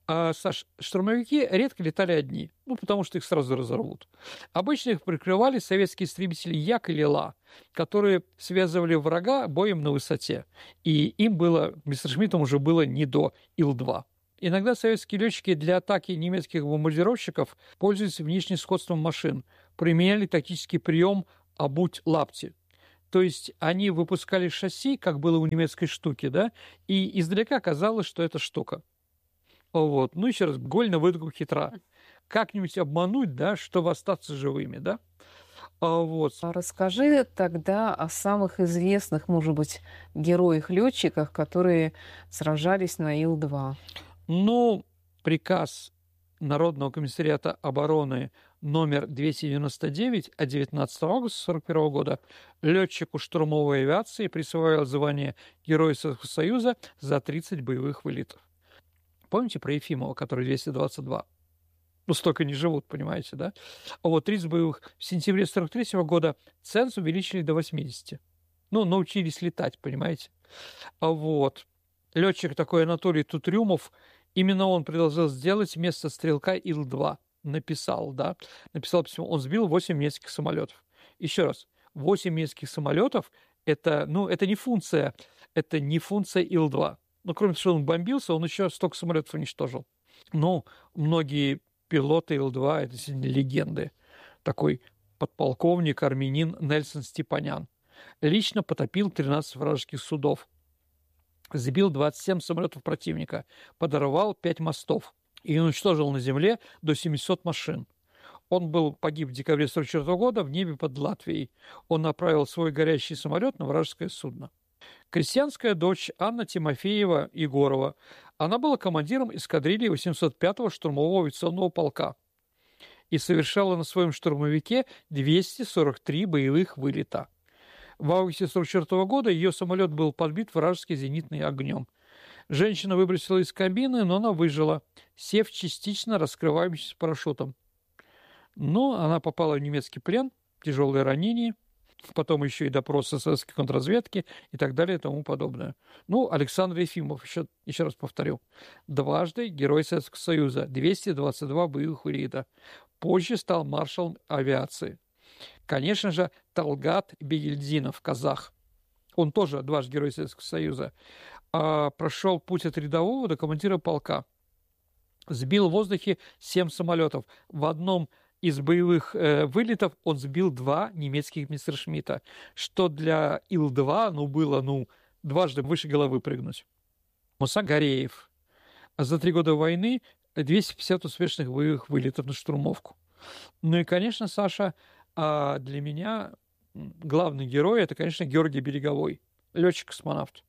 А, Саш, штурмовики редко летали одни, ну, потому что их сразу разорвут. Обычно их прикрывали советские истребители Як или Ла, которые связывали врага боем на высоте. И им было, мессершмиттам уже было не до Ил два. Иногда советские летчики для атаки немецких бомбардировщиков, пользуясь внешним сходством машин, применяли тактический прием «обуть лапти». То есть они выпускали шасси, как было у немецкой штуки, да, и издалека казалось, что это штука. Вот. Ну, еще раз, голь на выдумку хитра. Как-нибудь обмануть, да, чтобы остаться живыми, да. Вот. Расскажи тогда о самых известных, может быть, героях-летчиках, которые сражались на Ил два. Ну, приказ Народного комиссариата обороны номер двести девяносто девять от девятнадцатого августа сорок первого года летчику штурмовой авиации присваивал звание Героя Советского Союза за тридцать боевых вылетов. Помните про Ефимова, который двести двадцать два? Ну, столько не живут, понимаете, да? А вот тридцать боевых. В сентябре сорок третьего года ценз увеличили до восьмидесяти. Ну, научились летать, понимаете? А вот. Летчик такой Анатолий Тутрюмов, именно он предложил сделать вместо стрелка Ил два. Написал, да? Написал письмо. Он сбил восемь немецких самолетов. Еще раз. восемь немецких самолетов – это, ну, это не функция, это не функция Ил два. Ну, кроме того, что он бомбился, он еще столько самолетов уничтожил. Ну, многие пилоты Ил два – это сегодня легенды. Такой подполковник, армянин Нельсон Степанян. Лично потопил тринадцать вражеских судов. Сбил двадцать семь самолетов противника. Подорвал пять мостов. И уничтожил на земле до семисот машин. Он был погиб в декабре сорок четвёртого года в небе под Латвией. Он направил свой горящий самолет на вражеское судно. Крестьянская дочь Анна Тимофеева Егорова. Она была командиром эскадрильи восемьсот пятого штурмового авиационного полка и совершала на своем штурмовике двести сорок три боевых вылета. В августе сорок четвёртого года ее самолет был подбит вражеским зенитным огнем. Женщина выбросила из кабины, но она выжила, сев частично раскрывающимся парашютом. Но она попала в немецкий плен, тяжелые ранения, потом еще и допросы советской контрразведки и так далее и тому подобное. Ну, Александр Ефимов, еще, еще раз повторю, дважды Герой Советского Союза, двести двадцать два боевых вылета. Позже стал маршалом авиации. Конечно же, Талгат Бегельдинов, казах. Он тоже дважды Герой Советского Союза. А прошел путь от рядового до командира полка. Сбил в воздухе семь самолетов. В одном из боевых э, вылетов он сбил два немецких мессершмитта, что для Ил два ну, было ну, дважды выше головы прыгнуть. Муса Гореев. За три года войны двести пятьдесят успешных боевых вылетов на штурмовку. Ну и, конечно, Саша, для меня главный герой – это, конечно, Георгий Береговой, летчик-космонавт.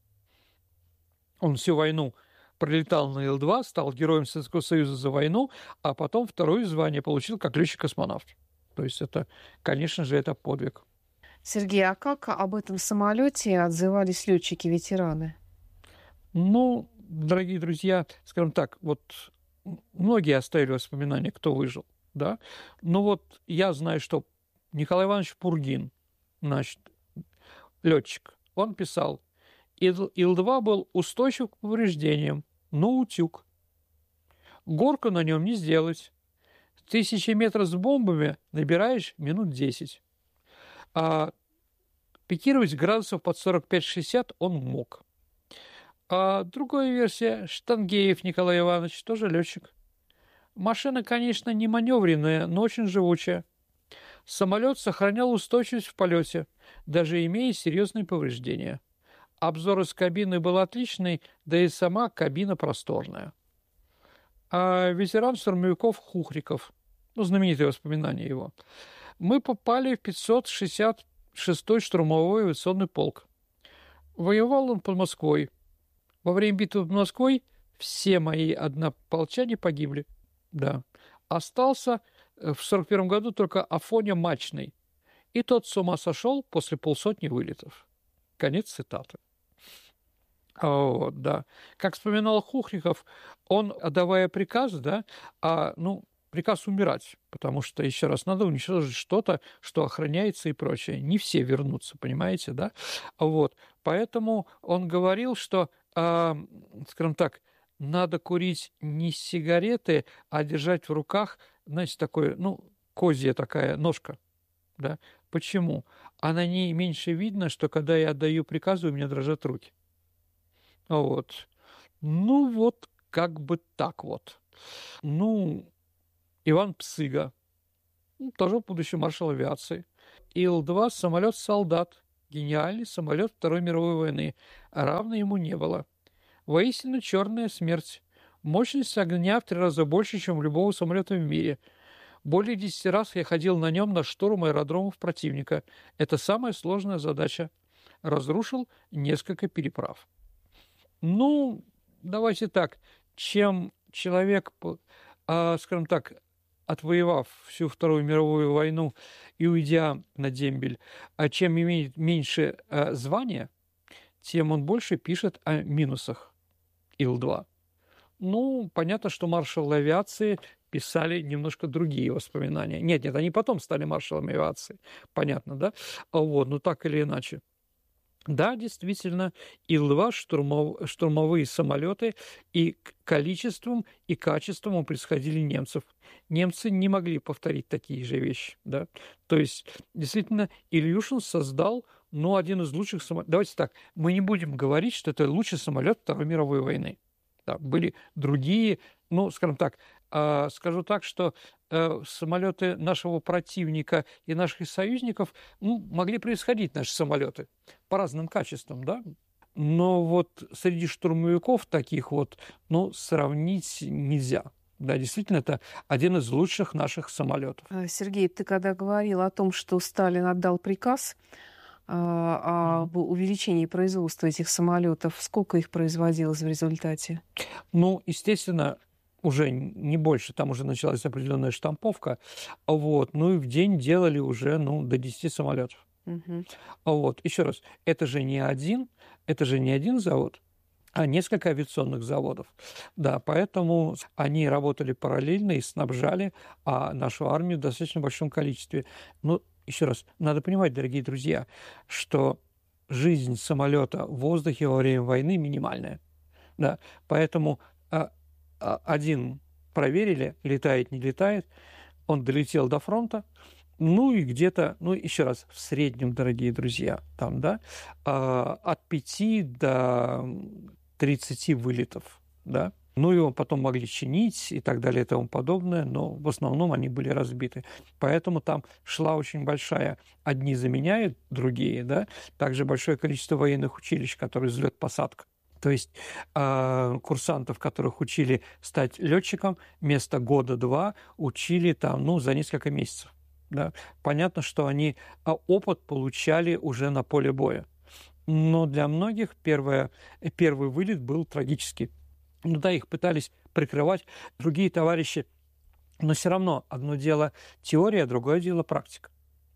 Он всю войну пролетал на Ил два, стал героем Советского Союза за войну, а потом второе звание получил как летчик-космонавт. То есть это, конечно же, это подвиг. Сергей, а как об этом самолете отзывались летчики-ветераны? Ну, дорогие друзья, скажем так, вот многие оставили воспоминания, кто выжил, да. Но вот я знаю, что Николай Иванович Пургин, значит, летчик, он писал: Ил два был устойчив к повреждениям, но утюг. Горку на нем не сделать. Тысячи метров с бомбами набираешь минут десять. А пикировать градусов под сорок пять шестьдесят он мог. А другая версия, Штангеев Николай Иванович, тоже летчик. Машина, конечно, не маневренная, но очень живучая. Самолет сохранял устойчивость в полете, даже имея серьезные повреждения. Обзор из кабины был отличный, да и сама кабина просторная. А ветеран штурмовиков Хухриков, ну, знаменитые воспоминания его, мы попали в пятьсот шестьдесят шестой штурмовой авиационный полк. Воевал он под Москвой. Во время битвы под Москвой все мои однополчане погибли. Да. Остался в сорок первом году только Афоня Мачный. И тот с ума сошел после полсотни вылетов. Конец цитаты. Вот, да. Как вспоминал Хухриков, он, отдавая приказ, да, а, ну, приказ умирать, потому что, еще раз, надо уничтожить что-то, что охраняется и прочее. Не все вернутся, понимаете, да? Вот. Поэтому он говорил, что, а, скажем так, надо курить не сигареты, а держать в руках, знаете, такое, ну, козья такая ножка. Да? Почему? А на ней меньше видно, что когда я отдаю приказы, у меня дрожат руки. Вот. Ну, вот как бы так вот. Ну, Иван Псыга, тоже будущий маршал авиации. Ил-два – самолет-солдат, гениальный самолет Второй мировой войны, равной ему не было. Воистину черная смерть. Мощность огня в три раза больше, чем у любого самолета в мире. Более десяти раз я ходил на нем на штурм аэродромов противника. Это самая сложная задача. Разрушил несколько переправ. Ну, давайте так. Чем человек, скажем так, отвоевав всю Вторую мировую войну и уйдя на дембель, а чем имеет меньше звания, тем он больше пишет о минусах Ил-два. Ну, понятно, что маршалы авиации писали немножко другие воспоминания. Нет, нет, они потом стали маршалами авиации. Понятно, да? Вот, ну так или иначе. Да, действительно, Ил-два штурмов, штурмовые самолеты, и количеством, и качеством превосходили немцев. Немцы не могли повторить такие же вещи. Да? То есть, действительно, Ильюшин создал, ну, один из лучших самолетов. Давайте так, мы не будем говорить, что это лучший самолет Второй мировой войны. Да, были другие, ну, скажем так, э, скажу так, что э, самолеты нашего противника и наших союзников, ну, могли превосходить наши самолеты по разным качествам, да, но вот среди штурмовиков таких вот, ну, сравнить нельзя. Да, действительно, это один из лучших наших самолетов. Сергей, ты когда говорил о том, что Сталин отдал приказ об увеличении производства этих самолетов, сколько их производилось в результате? Ну, естественно, уже не больше, там уже началась определенная штамповка, вот, ну и в день делали уже, ну, до десяти самолетов. Угу. Вот, еще раз, это же не один, это же не один завод, а несколько авиационных заводов. Да, поэтому они работали параллельно и снабжали а нашу армию в достаточно большом количестве. Но еще раз, надо понимать, дорогие друзья, что жизнь самолета в воздухе во время войны минимальная. Да, поэтому а, а, один проверили, летает, не летает, он долетел до фронта, ну и где-то, ну еще раз, в среднем, дорогие друзья, там, да, а, от пяти до тридцати вылетов, да. Ну, его потом могли чинить и так далее и тому подобное, но в основном они были разбиты. Поэтому там шла очень большая, одни заменяют другие, да, также большое количество военных училищ, которые взлет-посадка. То есть э, курсантов, которых учили стать летчиком, вместо года-два учили там, ну, за несколько месяцев. Да. Понятно, что они опыт получали уже на поле боя. Но для многих первое, первый вылет был трагический. Ну да, их пытались прикрывать другие товарищи, но все равно одно дело теория, другое дело практика.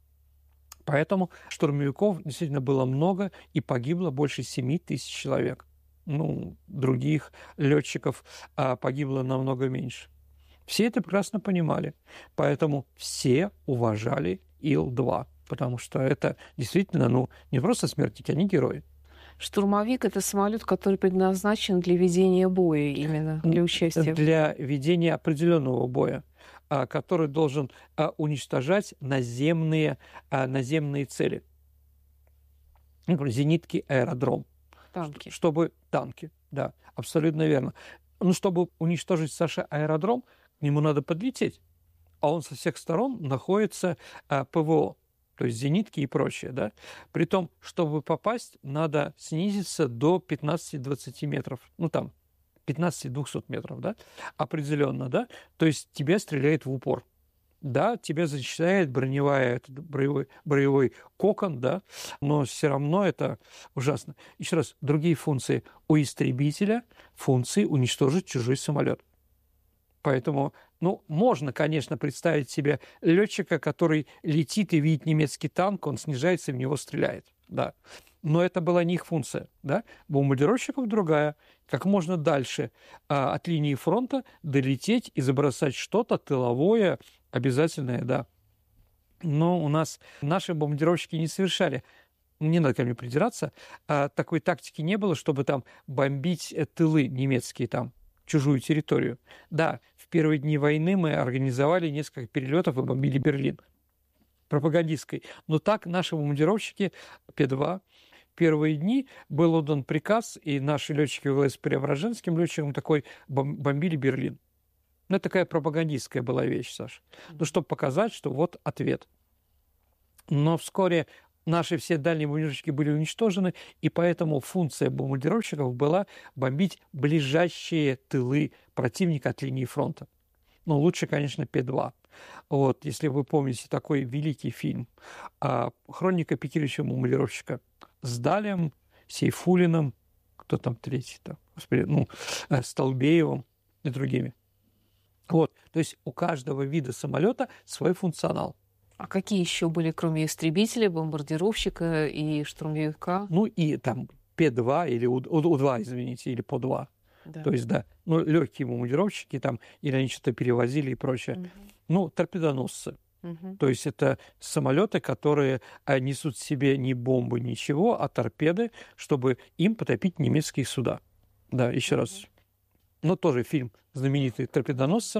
Поэтому штурмовиков действительно было много, и погибло больше семи тысяч человек. Ну, других летчиков а, погибло намного меньше. Все это прекрасно понимали, поэтому все уважали Ил-два, потому что это действительно, ну, не просто смертники, они герои. Штурмовик – это самолет, который предназначен для ведения боя именно, для участия. Для ведения определенного боя, который должен уничтожать наземные, наземные цели. Например, зенитки, аэродром. Танки. Чтобы танки, да, абсолютно верно. Ну, чтобы уничтожить Саша аэродром, к нему надо подлететь, а он со всех сторон находится ПВО. То есть зенитки и прочее, да. Притом, чтобы попасть, надо снизиться до пятнадцати-двадцати метров. Ну, там, пятнадцати-двухсот метров, да, определенно, да. То есть тебя стреляет в упор. Да, тебя защищает броневая, этот боевой, боевой кокон, да, но все равно это ужасно. Еще раз, другие функции у истребителя, функции уничтожить чужой самолет. Поэтому, ну, можно, конечно, представить себе летчика, который летит и видит немецкий танк, он снижается и в него стреляет, да. Но это была не их функция, да. Бомбардировщиков другая, как можно дальше а, от линии фронта долететь и забросать что-то тыловое, обязательное, да. Но у нас наши бомбардировщики не совершали, не надо ко мне придираться, а, такой тактики не было, чтобы там бомбить тылы немецкие там. чужую территорию. Да, в первые дни войны мы организовали несколько перелетов и бомбили Берлин пропагандистской. Но так наши бомбардировщики Пэ два первые дни был отдан приказ, и наши летчики во главе с Преображенским летчиком такой бомбили Берлин. Ну, это такая пропагандистская была вещь, Саша. Ну, чтобы показать, что вот ответ. Но вскоре наши все дальние бомбардировщики были уничтожены, и поэтому функция бомбардировщиков была бомбить ближайшие тылы противника от линии фронта. Ну, лучше, конечно, Пэ два. Вот, если вы помните такой великий фильм «Хроника пикирующего бомбардировщика» с Далем, Сейфулиным, кто там третий, там, господи, ну, Столбеевым и другими. Вот, то есть у каждого вида самолета свой функционал. А какие еще были, кроме истребителя, бомбардировщика и штурмовика? Ну и там Пэ два или У два, извините, или По два. Да. То есть, да, ну, легкие бомбардировщики там, или они что-то перевозили и прочее. Угу. Ну, торпедоносцы. Угу. То есть это самолеты, которые несут в себе не бомбы, ничего, а торпеды, чтобы им потопить немецкие суда. Да, еще угу. раз. Ну, тоже фильм знаменитый «Торпедоносцы».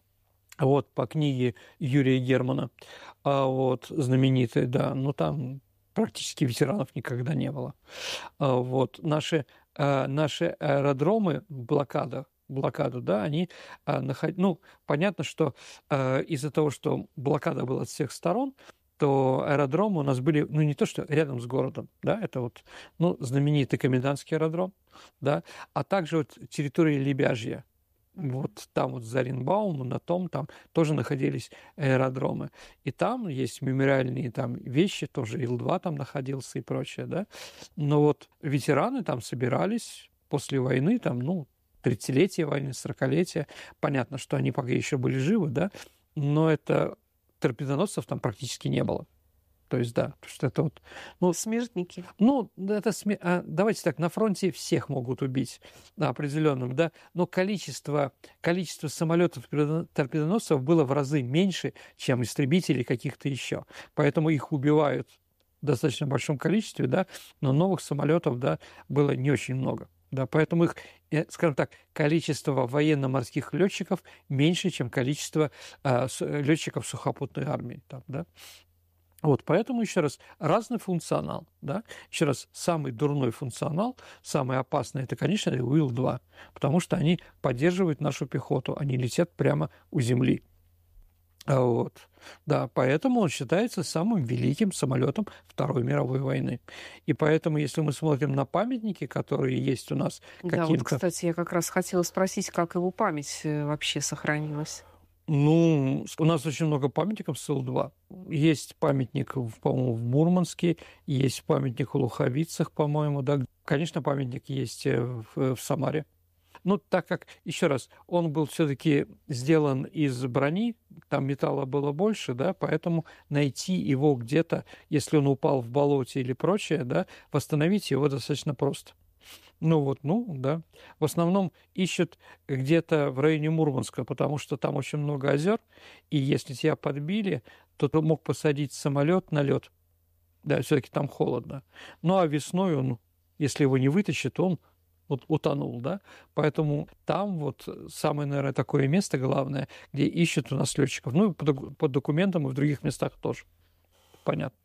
Вот, по книге Юрия Германа. А вот, знаменитый, да, но там практически ветеранов никогда не было. А вот, наши, а, наши аэродромы в блокадах, блокаду, да, они а, находят... Ну, понятно, что а, из-за того, что блокада была от всех сторон, то аэродромы у нас были, ну, не то, что рядом с городом, да, это вот, ну, знаменитый комендантский аэродром, да, а также вот территория Лебяжья. Вот там вот за Оренбаумом, на том там тоже находились аэродромы. И там есть мемориальные там вещи, тоже Ил два там находился и прочее, да. Но вот ветераны там собирались после войны, там, ну, тридцатилетие войны, сорокалетие. Понятно, что они пока еще были живы, да, но это торпедоносцев там практически не было. То есть, да, потому что это вот... Ну, смертники. Ну, это смер... а, давайте так, на фронте всех могут убить, да, определенным, да, но количество, количество самолетов торпедоносцев было в разы меньше, чем истребителей каких-то еще. Поэтому их убивают в достаточно большом количестве, да, но новых самолетов, да, было не очень много. Да, поэтому их, скажем так, количество военно-морских летчиков меньше, чем количество а, летчиков сухопутной армии. Там, да. Вот, поэтому, еще раз, разный функционал, да, еще раз, самый дурной функционал, самый опасный, это, конечно, Ил два, потому что они поддерживают нашу пехоту, они летят прямо у земли. Вот, да, поэтому он считается самым великим самолетом Второй мировой войны. И поэтому, если мы смотрим на памятники, которые есть у нас... Да, вот, кстати, я как раз хотела спросить, как его память вообще сохранилась. Ну, у нас очень много памятников с Ил два. Есть памятник, по-моему, в Мурманске, есть памятник в Луховицах, по-моему, да. Конечно, памятник есть в, в Самаре. Ну, так как, еще раз, он был все-таки сделан из брони, там металла было больше, да, поэтому найти его где-то, если он упал в болоте или прочее, да, восстановить его достаточно просто. Ну вот, ну, да. В основном ищут где-то в районе Мурманска, потому что там очень много озер, и если тебя подбили, то ты мог посадить самолет на лед. Да, все-таки там холодно. Ну, а весной он, если его не вытащит, он вот утонул, да. Поэтому там вот самое, наверное, такое место главное, где ищут у нас летчиков. Ну, и по, по документам и в других местах тоже. Понятно.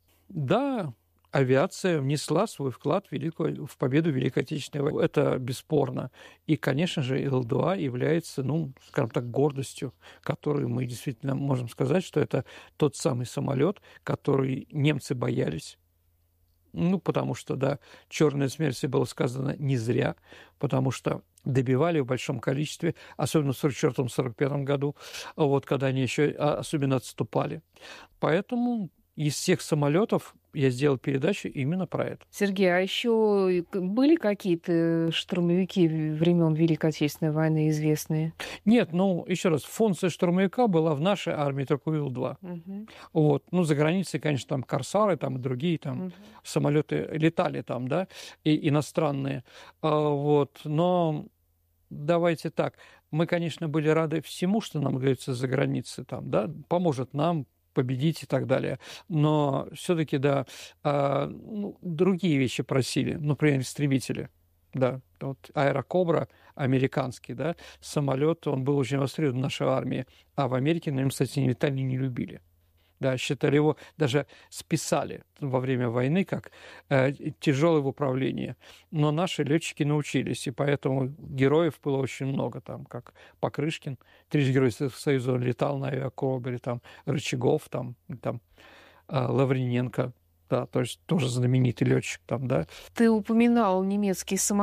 Да, авиация внесла свой вклад в, великую, в победу Великой Отечественной войны. Это бесспорно. И, конечно же, Ил два является, ну, скажем так, гордостью, которую мы действительно можем сказать, что это тот самый самолет, который немцы боялись. Ну, потому что, да, «Черная смерть» было сказано не зря, потому что добивали в большом количестве, особенно в сорок четвёртом — сорок пятом году, вот, когда они еще особенно отступали. Поэтому из всех самолетов я сделал передачу именно про это. Сергей, а еще были какие-то штурмовики времен Великой Отечественной войны известные? Нет, ну, еще раз, функция штурмовика была в нашей армии только Ил два. Угу. Вот. Ну, за границей, конечно, там «Корсары» там, и другие там угу. самолеты летали там, да, и иностранные. А, вот. Но давайте так, мы, конечно, были рады всему, что нам говорится за границей, там, да, поможет нам победить и так далее. Но все-таки, да, а, ну, другие вещи просили, например, истребители. Да, вот аэрокобра американский, да, самолет, он был очень востребован в нашей армии, а в Америке на нем, кстати, летали не любили. Да, считали его, даже списали во время войны как э, тяжелый в управлении. Но наши летчики научились, и поэтому героев было очень много, там, как Покрышкин, трижды Герой Союза, он летал на авиакобре, там, Рычагов, там, там э, Лавриненко, да, то есть тоже знаменитый летчик там, да. Ты упоминал немецкий самолет.